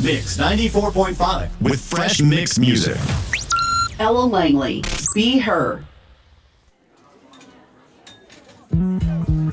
Mix 94.5 with fresh mix music. Ella Langley, Be Her.